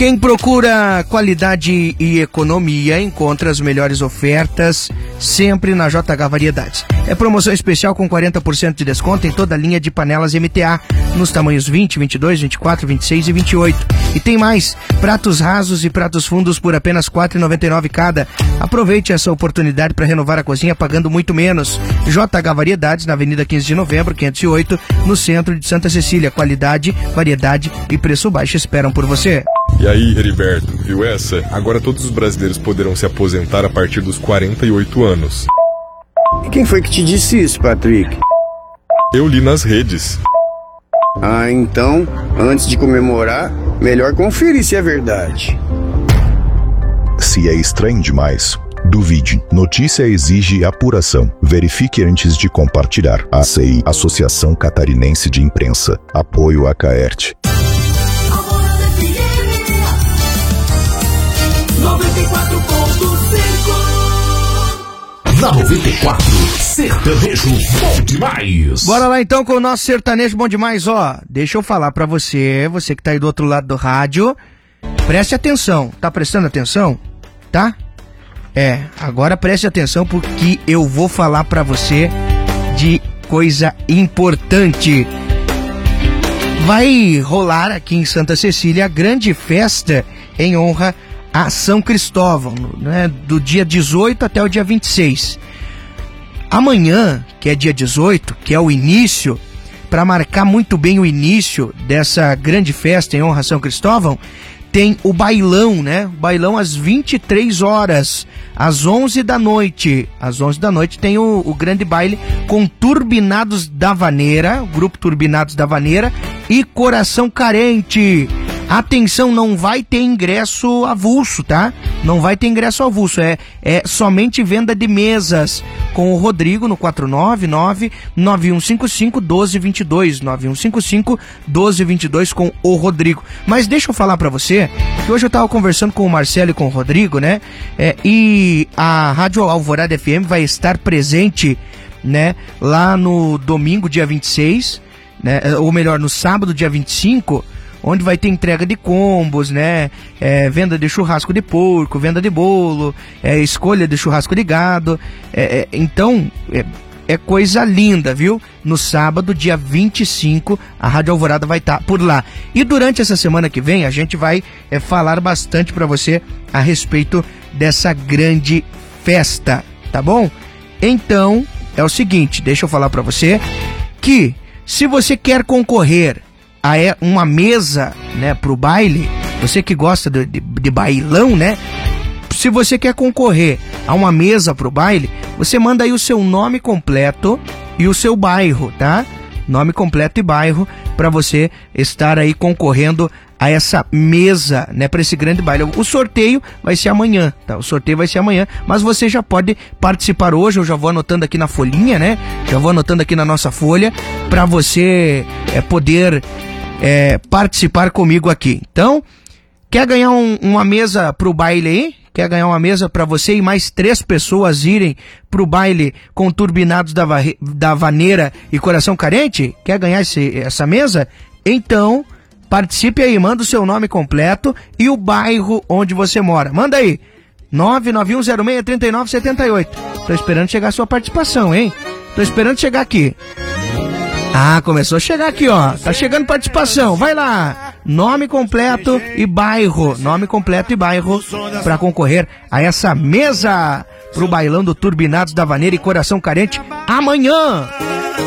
Quem procura qualidade e economia encontra as melhores ofertas sempre na JH Variedades. É promoção especial com 40% de desconto em toda a linha de panelas MTA, nos tamanhos 20, 22, 24, 26 e 28. E tem mais, pratos rasos e pratos fundos por apenas R$ 4,99 cada. Aproveite essa oportunidade para renovar a cozinha pagando muito menos. JH Variedades, na Avenida 15 de Novembro, 508, no centro de Santa Cecília. Qualidade, variedade e preço baixo esperam por você. E aí, Heriberto, viu essa? Agora todos os brasileiros poderão se aposentar a partir dos 48 anos. E quem foi que te disse isso, Patrick? Eu li nas redes. Ah, então, antes de comemorar, melhor conferir se é verdade. Se é estranho demais, duvide. Notícia exige apuração. Verifique antes de compartilhar. ACI, Associação Catarinense de Imprensa. Apoio a Caerte. 94.5 Na 94, sertanejo bom demais. Bora lá então com o nosso sertanejo bom demais, ó. Deixa eu falar pra você que tá aí do outro lado do rádio, preste atenção. Tá prestando atenção? Tá? Agora preste atenção porque eu vou falar pra você de coisa importante. Vai rolar aqui em Santa Cecília a grande festa em honra a São Cristóvão, né, do dia 18 até o dia 26. Amanhã, que é dia 18, que é o início, para marcar muito bem o início dessa grande festa em honra a São Cristóvão, tem o bailão, né? O bailão às 23 horas, às 11 da noite. Às 11 da noite tem o grande baile com Turbinados da Vaneira, o grupo Turbinados da Vaneira e Coração Carente. Atenção, não vai ter ingresso avulso, tá? Não vai ter ingresso avulso, é somente venda de mesas com o Rodrigo no 499-9155-1222, 9155-1222 com o Rodrigo. Mas deixa eu falar pra você, que hoje eu tava conversando com o Marcelo e com o Rodrigo, né? E a Rádio Alvorada FM vai estar presente, né? Lá no domingo, dia 26, né? Ou melhor, no sábado, dia 25, onde vai ter entrega de combos, né? Venda de churrasco de porco, venda de bolo, escolha de churrasco de gado. Então, é coisa linda, viu? No sábado, dia 25, a Rádio Alvorada vai estar por lá. E durante essa semana que vem, a gente vai falar bastante para você a respeito dessa grande festa, tá bom? Então, é o seguinte, deixa eu falar para você que se você quer concorrer a uma mesa, né, pro baile, você que gosta de bailão, né? Se você quer concorrer a uma mesa pro baile, você manda aí o seu nome completo e o seu bairro, tá? Nome completo e bairro para você estar aí concorrendo a essa mesa, né, para esse grande baile. O sorteio vai ser amanhã, tá? O sorteio vai ser amanhã, mas você já pode participar hoje. Eu já vou anotando aqui na folhinha, né? Já vou anotando aqui na nossa folha para você poder participar comigo aqui. Então, quer ganhar uma mesa pro baile aí? Quer ganhar uma mesa para você e mais 3 pessoas irem pro baile com Turbinados da Vaneira e Coração Carente? Quer ganhar essa mesa? Então, participe aí, manda o seu nome completo e o bairro onde você mora. Manda aí, 991063978. Tô esperando chegar a sua participação, hein? Tô esperando chegar aqui. Ah, começou a chegar aqui, ó. Tá chegando participação. Vai lá. Nome completo e bairro. Nome completo e bairro para concorrer a essa mesa pro bailão do Turbinados da Vaneira e Coração Carente amanhã.